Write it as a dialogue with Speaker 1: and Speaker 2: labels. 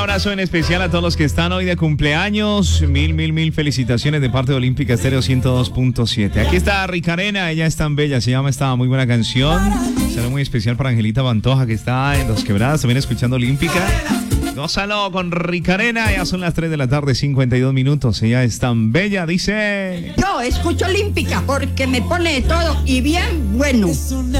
Speaker 1: abrazo en especial a todos los que están hoy de cumpleaños. Mil felicitaciones de parte de Olímpica Estéreo 102.7. Aquí está Ricarena, ella es tan bella, se llama esta muy buena canción. Será muy especial para Angelita Pantoja, que está en Los Quebradas, también escuchando Olímpica. Gózalo con Ricarena, ya son las 3 de la tarde, 52 minutos. Ella es tan bella, dice.
Speaker 2: Yo escucho Olímpica porque me pone de todo y bien bueno.